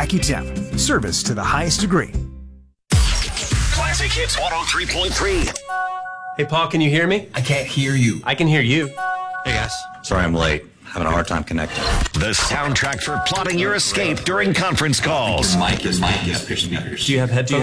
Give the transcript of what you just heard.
AccuTemp. Service to the highest degree. Classic Hits 103.3. Hey, Paul, can you hear me? I can't hear you. I can hear you. Hey, guys. Sorry I'm late. Having a hard time connecting. The soundtrack for plotting your escape during conference calls. Mike is pitch speakers. Do you have headphones?